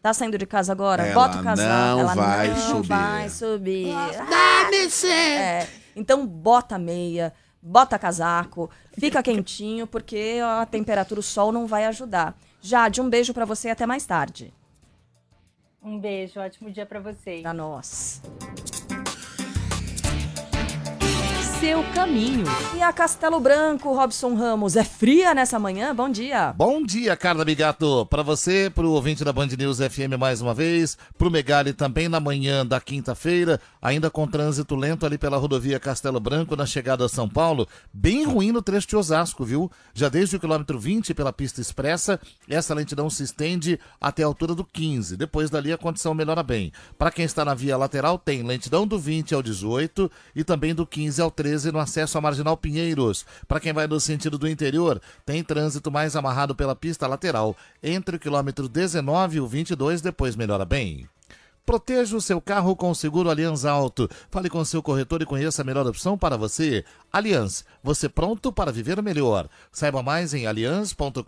Tá saindo de casa agora? Ela Bota o casaco. não vai não subir. vai subir. Dane-se! Então bota a meia, bota casaco, fica quentinho, porque a temperatura, o sol não vai ajudar. Jade, um beijo pra você e até mais tarde. Um beijo, ótimo dia pra vocês. Pra nós. Seu caminho. E a Castelo Branco, Robson Ramos, é fria nessa manhã? Bom dia. Bom dia, Carla Bigato. Para você, para o ouvinte da Band News FM mais uma vez, para o Megali também na manhã da quinta-feira, ainda com trânsito lento ali pela rodovia Castelo Branco na chegada a São Paulo, bem ruim no trecho de Osasco, viu? Já desde o quilômetro 20 pela pista expressa, essa lentidão se estende até a altura do 15. Depois dali a condição melhora bem. Para quem está na via lateral, tem lentidão do 20 ao 18 e também do 15 ao 13 no acesso à Marginal Pinheiros. Para quem vai no sentido do interior, tem trânsito mais amarrado pela pista lateral entre o quilômetro 19 e o 22, depois melhora bem. Proteja o seu carro com o seguro Allianz Auto. Fale com seu corretor e conheça a melhor opção para você. Allianz, você pronto para viver melhor. Saiba mais em allianz.com.br.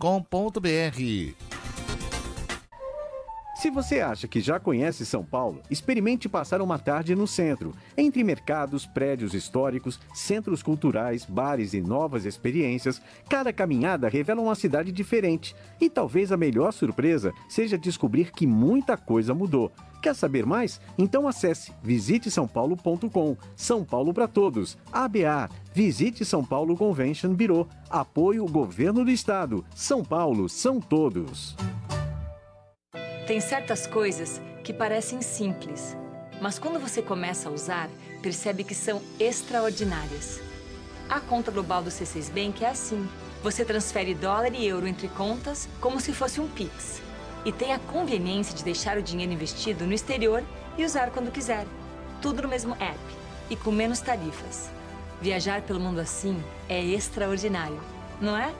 Se você acha que já conhece São Paulo, experimente passar uma tarde no centro, entre mercados, prédios históricos, centros culturais, bares e novas experiências. Cada caminhada revela uma cidade diferente. E talvez a melhor surpresa seja descobrir que muita coisa mudou. Quer saber mais? Então acesse visitesaopaulo.com. São Paulo para todos. ABA. Visite São Paulo Convention Bureau. Apoio Governo do Estado. São Paulo são todos. Tem certas coisas que parecem simples, mas quando você começa a usar, percebe que são extraordinárias. A conta global do C6 Bank é assim. Você transfere dólar e euro entre contas como se fosse um Pix. E tem a conveniência de deixar o dinheiro investido no exterior e usar quando quiser. Tudo no mesmo app e com menos tarifas. Viajar pelo mundo assim é extraordinário, não é?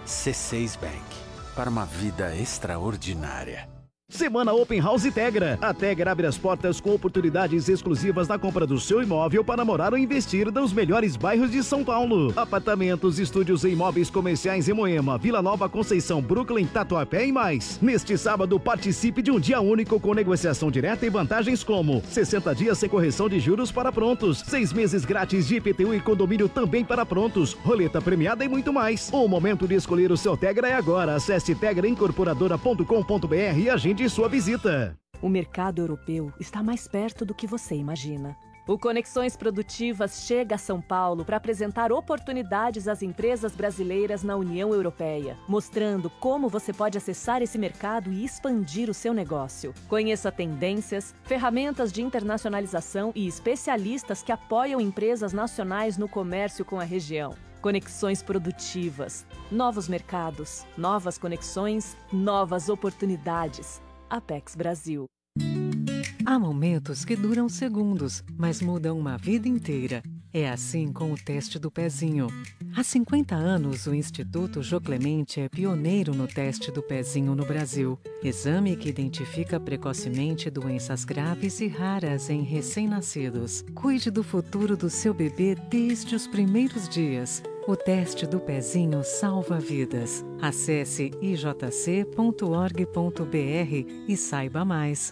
C6 Bank. Para uma vida extraordinária. Semana Open House Tegra. A Tegra abre as portas com oportunidades exclusivas na compra do seu imóvel para morar ou investir nos melhores bairros de São Paulo. Apartamentos, estúdios e imóveis comerciais em Moema, Vila Nova, Conceição, Brooklyn, Tatuapé e mais. Neste sábado, participe de um dia único com negociação direta e vantagens como 60 dias sem correção de juros para prontos, 6 meses grátis de IPTU e condomínio também para prontos, roleta premiada e muito mais. O momento de escolher o seu Tegra é agora. Acesse tegraincorporadora.com.br e agende sua visita. O mercado europeu está mais perto do que você imagina. O Conexões Produtivas chega a São Paulo para apresentar oportunidades às empresas brasileiras na União Europeia, mostrando como você pode acessar esse mercado e expandir o seu negócio. Conheça tendências, ferramentas de internacionalização e especialistas que apoiam empresas nacionais no comércio com a região. Conexões Produtivas. Novos mercados, novas conexões, novas oportunidades. Apex Brasil. Há momentos que duram segundos, mas mudam uma vida inteira. É assim com o teste do pezinho. Há 50 anos, o Instituto Jô Clemente é pioneiro no teste do pezinho no Brasil. Exame que identifica precocemente doenças graves e raras em recém-nascidos. Cuide do futuro do seu bebê desde os primeiros dias. O teste do pezinho salva vidas. Acesse ijc.org.br e saiba mais.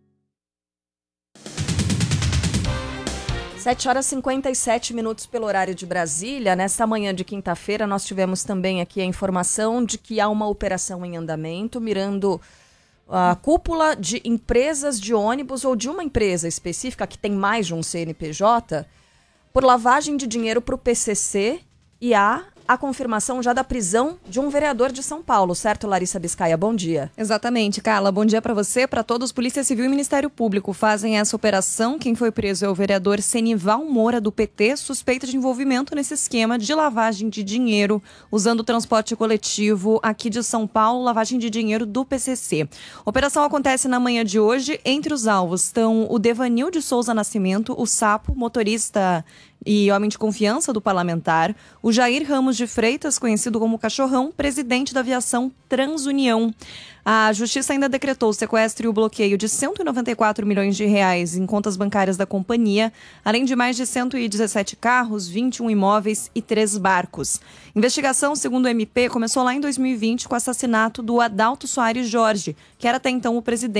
7h57 pelo horário de Brasília. Nesta manhã de quinta-feira, nós tivemos também aqui a informação de que há uma operação em andamento mirando a cúpula de empresas de ônibus ou de uma empresa específica que tem mais de um CNPJ por lavagem de dinheiro para o PCC e há a confirmação já da prisão de um vereador de São Paulo, certo, Larissa Biscaia? Bom dia. Exatamente, Carla. Bom dia para você, para todos. Polícia Civil e Ministério Público fazem essa operação. Quem foi preso é o vereador Senival Moura, do PT, suspeito de envolvimento nesse esquema de lavagem de dinheiro, usando o transporte coletivo aqui de São Paulo, lavagem de dinheiro do PCC. A operação acontece na manhã de hoje. Entre os alvos estão o Devanil de Souza Nascimento, o Sapo, motorista e homem de confiança do parlamentar, o Jair Ramos de Freitas, conhecido como Cachorrão, presidente da aviação Transunião. A Justiça ainda decretou o sequestro e o bloqueio de 194 milhões de reais em contas bancárias da companhia, além de mais de 117 carros, 21 imóveis e 3 barcos. Investigação, segundo o MP, começou lá em 2020 com o assassinato do Adalto Soares Jorge, que era até então o presidente